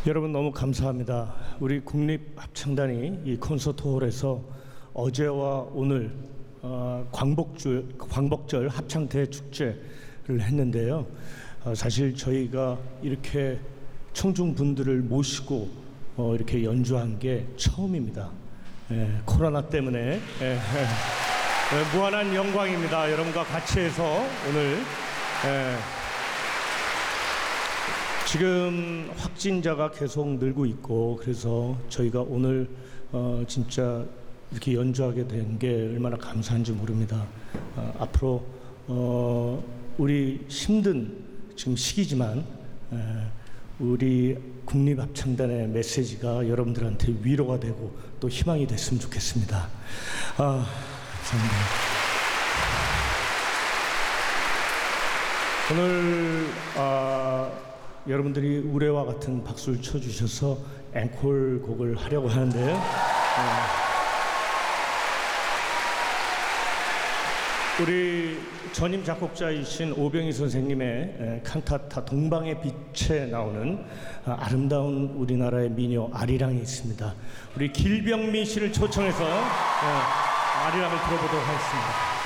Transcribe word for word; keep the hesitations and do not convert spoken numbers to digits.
여러분 너무 감사합니다. 우리 국립합창단이 이 콘서트홀에서 어제와 오늘 어, 광복절, 광복절 합창 대축제를 했는데요. 어, 사실 저희가 이렇게 청중분들을 모시고 어, 이렇게 연주한 게 처음입니다. 예, 코로나 때문에 예, 예, 예, 무한한 영광입니다. 여러분과 같이 해서 오늘 예, 지금 확진자가 계속 늘고 있고 그래서 저희가 오늘 어, 진짜 이렇게 연주하게 된 게 얼마나 감사한지 모릅니다. 어, 앞으로 어, 우리 힘든 지금 시기지만 에, 우리 국립합창단의 메시지가 여러분들한테 위로가 되고 또 희망이 됐으면 좋겠습니다. 아, 감사합니다. 오늘 아, 여러분들이 우레와 같은 박수를 쳐주셔서 앵콜 곡을 하려고 하는데요. 어, 우리 전임 작곡자이신 오병희 선생님의 칸타타 동방의 빛에 나오는 아름다운 우리나라의 미녀 아리랑이 있습니다. 우리 길병미 씨를 초청해서 아리랑을 들어보도록 하겠습니다.